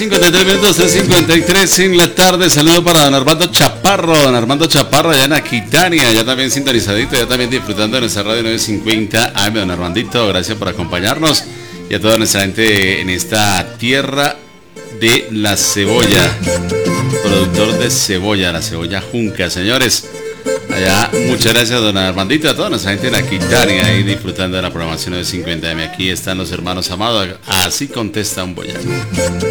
53 minutos, 3:53 en la tarde. Saludo para don Armando Chaparro, allá en Aquitania, ya también sintonizadito, ya también disfrutando de nuestra radio 950 AM. Don Armandito, gracias por acompañarnos y a toda nuestra gente en esta tierra de la cebolla, productor de cebolla, la cebolla junca, señores. Allá, muchas gracias, don Armandito, a toda nuestra gente en Aquitania, ahí disfrutando de la programación de 50M. Aquí están los hermanos amados, así contesta un boyano.